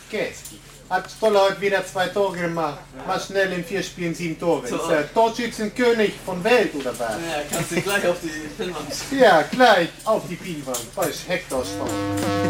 Käski. Hat Stoller heute wieder 2 Tore gemacht. Mal schnell in 4 Spielen 7 Tore. Ist der Torschützenkönig von Welt oder was? Ja, kannst du gleich auf die Pinnwand. Ja, gleich auf die Pinnwand. Da ist Hector Stoller.